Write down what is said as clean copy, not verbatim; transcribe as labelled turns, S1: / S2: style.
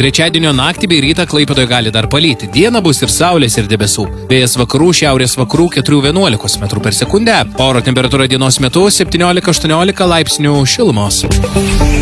S1: Trečiadienio naktį bei rytą Klaipėdoje gali dar palyti. Dieną bus ir saulės, ir debesų. Vėjas vakarų, šiaurės vakarų 4–11 m/s. Oro temperatūra dienos metu 17–18 laipsnių šilumos.